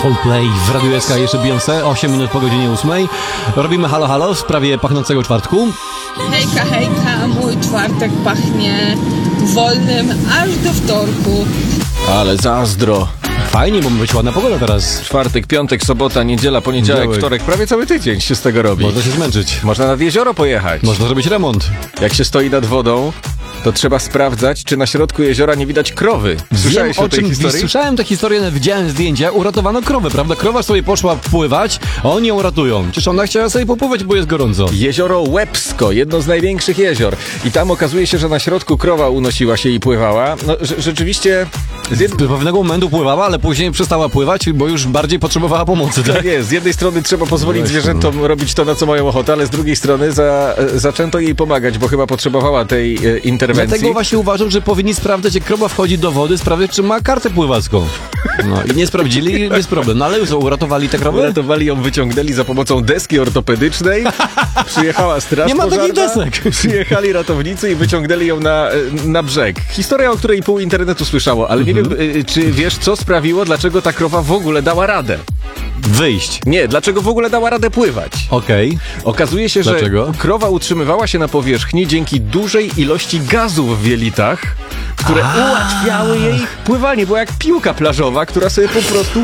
Coldplay w Radiu SK, jeszcze Beyoncé, 8 minut po godzinie 8. Robimy halo halo w sprawie pachnącego czwartku. Hejka, hejka, mój czwartek pachnie wolnym aż do wtorku. Ale zazdro. Fajnie, bo ma być ładna pogoda teraz. Czwartek, piątek, sobota, niedziela, poniedziałek, wtorek. Prawie cały tydzień się z tego robi. Można się zmęczyć. Można nad jezioro pojechać. Można zrobić remont. Jak się stoi nad wodą, to trzeba sprawdzać, czy na środku jeziora nie widać krowy. Słyszałeś o tej historii? Słyszałem tę historię, widziałem zdjęcia, uratowano krowę, prawda? Krowa sobie poszła pływać, a oni ją ratują. Przecież ona chciała sobie popływać, bo jest gorąco. Jezioro Łebsko, jedno z największych jezior. I tam okazuje się, że na środku krowa unosiła się i pływała. No, rzeczywiście... Do pewnego momentu pływała, ale później przestała pływać, bo już bardziej potrzebowała pomocy. Tak jest. Z jednej strony trzeba pozwolić zwierzętom robić to, na co mają ochotę, ale z drugiej strony zaczęto jej pomagać, bo chyba potrzebowała tej interwencji. Dlatego właśnie uważam, że powinni sprawdzać, jak krowa wchodzi do wody, sprawdzać, czy ma kartę pływacką. No i nie sprawdzili, jest problem. No ale uratowali tę krowę? Uratowali ją, wyciągnęli za pomocą deski ortopedycznej. Przyjechała straż Nie ma pożarna. takich desek. Przyjechali ratownicy i wyciągnęli ją na brzeg. Historia, o której pół internetu słyszało, ale nie wiem, czy wiesz, co sprawiło, dlaczego ta krowa w ogóle dała radę. Wyjść. Nie, dlaczego w ogóle dała radę pływać? Okej. Okazuje się, Dlaczego? że krowa utrzymywała się na powierzchni dzięki dużej ilości gazów w jelitach, które ułatwiały jej pływanie. Była jak piłka plażowa, która sobie po prostu...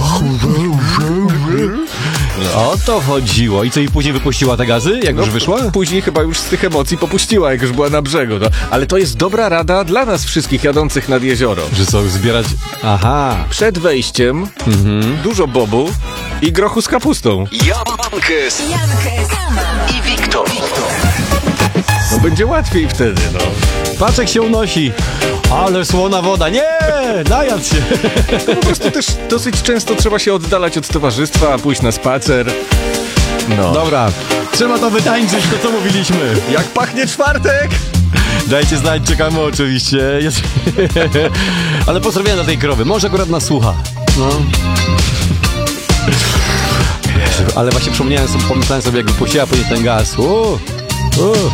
O to chodziło. I co, i później wypuściła te gazy, jak już wyszła? Później chyba już z tych emocji popuściła, jak już była na brzegu. No. Ale to jest dobra rada dla nas wszystkich jadących nad jezioro. Że co, zbierać... Aha. Przed wejściem dużo bobu i grochu z kapustą. Jankes i Wiktor. No będzie łatwiej wtedy, no. Paczek się unosi. Ale słona woda. Nie! Najadł się. Po prostu też dosyć często trzeba się oddalać od towarzystwa, pójść na spacer. No. Dobra. Trzeba to wytańczyć, to co mówiliśmy. Jak pachnie czwartek! Dajcie znać, czekamy oczywiście. Ale pozdrowienia do tej krowy. Może akurat nas słucha. No. Ale właśnie pomyślałem sobie, jak wypuściła później ten gaz.